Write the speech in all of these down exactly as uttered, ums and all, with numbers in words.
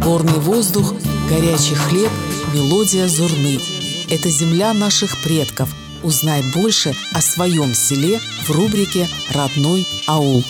Горный воздух, горячий хлеб, мелодия зурны. Это земля наших предков. Узнай больше о своем селе в рубрике «Родной аул».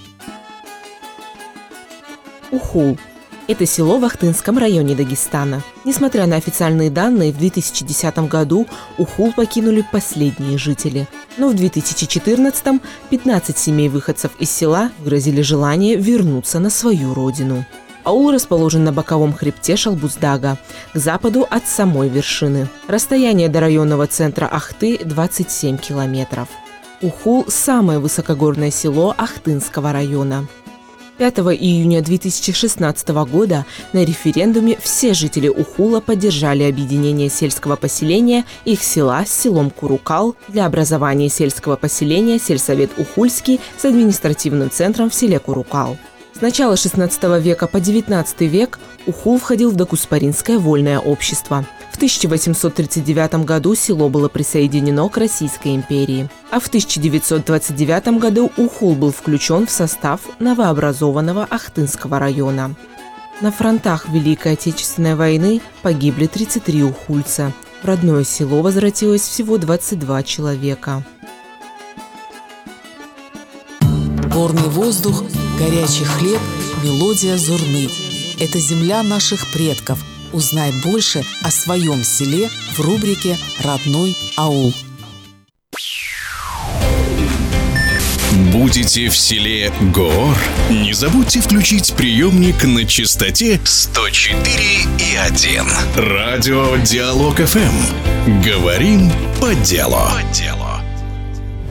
Ухул. Это село в Ахтынском районе Дагестана. Несмотря на официальные данные, в две тысячи десятом году Ухул покинули последние жители. Но в две тысячи четырнадцатом пятнадцать семей выходцев из села выразили желание вернуться на свою родину. Аул расположен на боковом хребте Шалбуздага, к западу от самой вершины. Расстояние до районного центра Ахты – двадцать семь километров. Ухул – самое высокогорное село Ахтынского района. пятого июня две тысячи шестнадцатого года на референдуме все жители Ухула поддержали объединение сельского поселения их села с селом Курукал для образования сельского поселения сельсовет Ухульский с административным центром в селе Курукал. С начала шестнадцатого века по девятнадцатый век Ухул входил в Докуспаринское вольное общество. В тысяча восемьсот тридцать девятом году село было присоединено к Российской империи, а в тысяча девятьсот двадцать девятом году Ухул был включен в состав новообразованного Ахтынского района. На фронтах Великой Отечественной войны погибли тридцать три ухульца. В родное село возвратилось всего двадцать два человека. Горный воздух, горячий хлеб, мелодия зурны. Это земля наших предков. Узнай больше о своем селе в рубрике «Родной аул». Будете в селе Гоор? Не забудьте включить приемник на частоте сто четыре и один. Радио Диалог эф эм. Говорим по делу. По делу.